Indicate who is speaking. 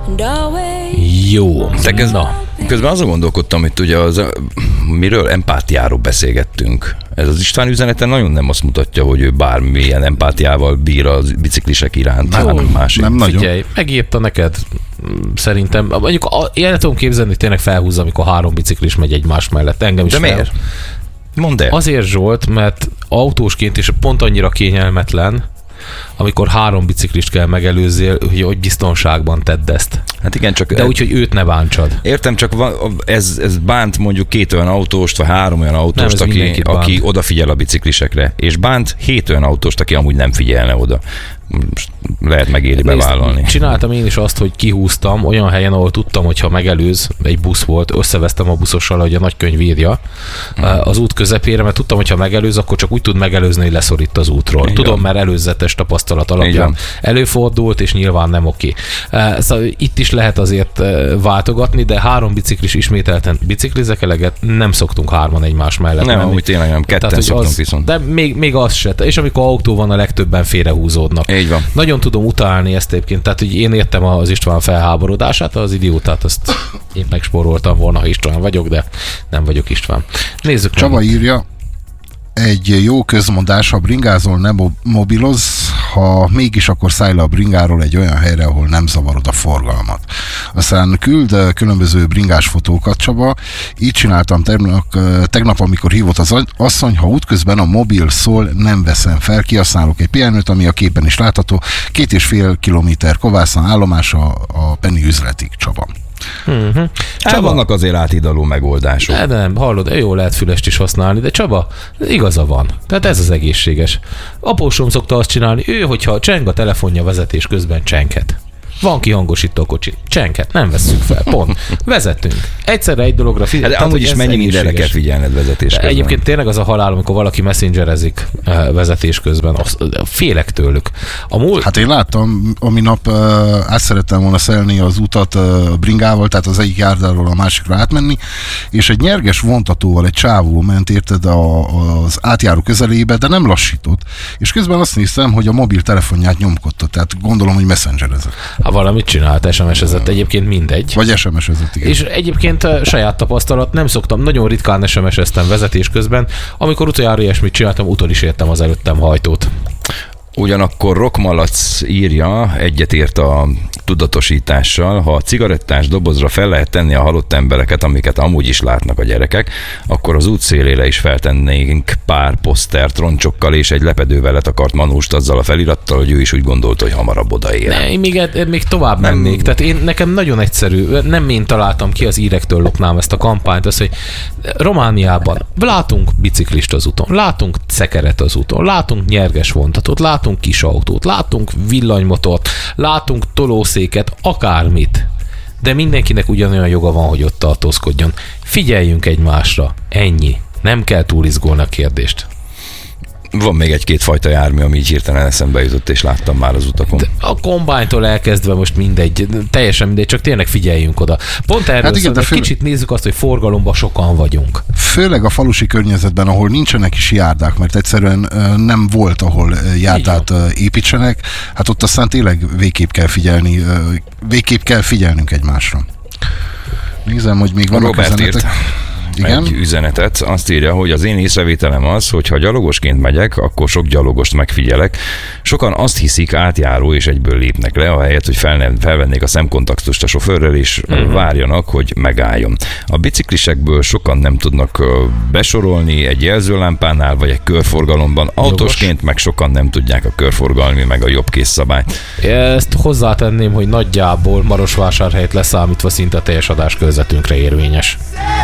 Speaker 1: Jó.
Speaker 2: Közben azon gondolkodtam, hogy ugye miről empátiáról beszélgettünk. Ez az István üzenete nagyon nem azt mutatja, hogy ő bármilyen empátiával bír a biciklisek iránt.
Speaker 1: Nem nagyon. Figyelj, megírta neked szerintem. Mondjuk én tudom képzelni, hogy tényleg felhúzza, amikor 3 biciklis megy egymás mellett. Engem is. De
Speaker 2: miért? Mondd el.
Speaker 1: Azért, Zsolt, mert autósként is pont annyira kényelmetlen, amikor 3 biciklist kell megelőzzél, hogy biztonságban tedd ezt.
Speaker 2: Hát igen, csak...
Speaker 1: De úgy, hogy őt ne bántsad.
Speaker 2: Értem, csak ez bánt mondjuk 2 olyan autóst, vagy 3 olyan autóst, aki odafigyel a biciklisekre, és bánt 7 olyan autóst, aki amúgy nem figyelne oda. Most lehet megéri bevállalni.
Speaker 1: Csináltam én is azt, hogy kihúztam olyan helyen, ahol tudtam, hogyha megelőz, egy busz volt, összevesztem a buszossal, hogy a nagykönyv írja, az út közepére, mert tudtam, hogyha megelőz, akkor csak úgy tud megelőzni, hogy leszorít az útról. Tudom, mert előzetes tapasztalat alapján előfordult, és nyilván nem oké. Szóval itt is lehet azért váltogatni, de 3 biciklis ismételten biciklizek eleget, nem szoktunk 3-an egymás mellett
Speaker 2: menni. Nem, úgy tényleg nem, 2-en szoktunk viszont.
Speaker 1: De még az se. És amikor autó van, a legtöbben félrehúzódnak.
Speaker 2: Így van.
Speaker 1: Nagyon tudom utálni ezt egyébként, tehát hogy én értem az István felháborodását, az idiótát, azt én megspóroltam volna, ha István vagyok, de nem vagyok István. Nézzük.
Speaker 3: Csaba írja, egy jó közmondás, ha bringázol, ne mobilozz, ha mégis, akkor szállj le a bringáról egy olyan helyre, ahol nem zavarod a forgalmat. Aztán küld különböző bringás fotókat, Csaba. Így csináltam tegnap, amikor hívott az asszony, ha útközben a mobil szól, nem veszem fel, kihasználok egy pihenőt, ami a képen is látható, 2,5 kilométer Kovászon állomás a Penny üzletig, Csaba.
Speaker 2: Csaba, vannak azért átidaló megoldások.
Speaker 1: De nem, hallod, jó lehet fülest is használni, de Csaba, igaza van. Tehát ez az egészséges. Apósom szokta azt csinálni, ő, hogyha cseng a telefonja vezetés közben csenket. Van kihangosító a kocsi. Csenket, nem vesszük fel. Pont. Vezetünk. Egyszerre egy dologra figyelj.
Speaker 2: Hát amúgy is mennyi mindenre kell figyelned vezetés közben.
Speaker 1: Egyébként tényleg az a halál, amikor valaki messengerezik vezetés közben. Félek tőlük.
Speaker 3: Hát én láttam, ami nap át szerettem volna szelni az utat bringával, tehát az egyik járdáról a másikra átmenni, és egy nyerges vontatóval egy csávó ment, érted, az átjáró közelébe, de nem lassított. És közben azt néztem, hogy a mobiltelefonját nyomkodta, tehát gondolom, hogy messengerezett.
Speaker 1: Ha valamit csinált, SMS-ezett, egyébként mindegy.
Speaker 3: Vagy SMS-ezett, igen.
Speaker 1: És egyébként saját tapasztalat, nem szoktam, nagyon ritkán SMS-eztem vezetés közben, amikor utoljára ilyesmit csináltam, utol is értem az előttem hajtót.
Speaker 2: Ugyanakkor Rockmalac írja, egyetért a tudatosítással, ha a cigarettás dobozra fel lehet tenni a halott embereket, amiket amúgy is látnak a gyerekek, akkor az út szélére is feltennénk pár posztert roncsokkal és egy lepedővel letakart manúst azzal a felirattal, hogy ő is úgy gondolta, hogy hamarabb odaér.
Speaker 1: Ne, én még tovább mennék. Tehát nekem nagyon egyszerű, nem én találtam ki, az írektől lopnám ezt a kampányt, az, hogy Romániában látunk biciklist az úton, látunk szekeret az úton, látunk nyerges vontatót, látunk kis autót, látunk villanymotort, látunk tolószéket, akármit. De mindenkinek ugyanolyan joga van, hogy ott tartózkodjon. Figyeljünk egymásra. Ennyi. Nem kell túl izgulni a kérdést.
Speaker 2: Van még 1-2 fajta jármű, ami így hirtelen eszembe jutott, és láttam már az utakon. De
Speaker 1: a kombánytól elkezdve most mindegy, teljesen mindegy, csak tényleg figyeljünk oda. Pont erről hát igen, kicsit nézzük azt, hogy forgalomban sokan vagyunk.
Speaker 3: Főleg a falusi környezetben, ahol nincsenek is járdák, mert egyszerűen nem volt, ahol járdát építsenek, hát ott aztán tényleg végképp kell figyelnünk egymásra. Nézem, hogy még vannak üzenetek. Igen?
Speaker 2: Egy üzenetet, azt írja, hogy az én észrevételem az, hogy ha gyalogosként megyek, akkor sok gyalogost megfigyelek. Sokan azt hiszik, átjáró és egyből lépnek le, ahelyett, hogy felvennék a szemkontaktust a sofőrrel, és várjanak, hogy megálljon. A biciklisekből sokan nem tudnak besorolni egy jelzőlámpánál, vagy egy körforgalomban. Autósként meg sokan nem tudják a körforgalmi, meg a jobbkész szabályt.
Speaker 1: Ezt hozzátenném, hogy nagyjából Marosvásárhelyet leszámítva szinte teljes adáskörzetünkre érvényes.